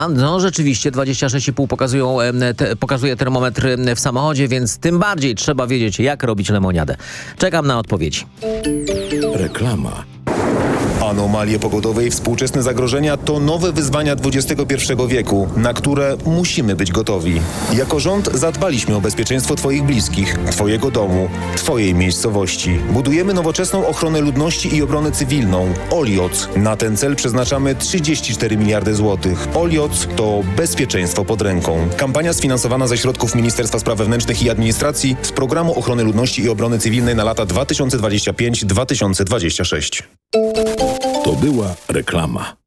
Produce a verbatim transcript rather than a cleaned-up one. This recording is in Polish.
No rzeczywiście dwadzieścia sześć i pół pokazują, te, pokazuje termometr w samochodzie, więc tym bardziej trzeba wiedzieć, jak robić lemoniadę. Czekam na odpowiedzi. Reklama. Anomalie pogodowe i współczesne zagrożenia to nowe wyzwania dwudziestego pierwszego wieku, na które musimy być gotowi. Jako rząd zadbaliśmy o bezpieczeństwo Twoich bliskich, Twojego domu, Twojej miejscowości. Budujemy nowoczesną ochronę ludności i obronę cywilną. Olioc. Na ten cel przeznaczamy trzydzieści cztery miliardy złotych. Olioc to bezpieczeństwo pod ręką. Kampania sfinansowana ze środków Ministerstwa Spraw Wewnętrznych i Administracji z Programu Ochrony Ludności i Obrony Cywilnej na lata dwa tysiące dwudziesty piąty do dwa tysiące dwudziestego szóstego. To była reklama.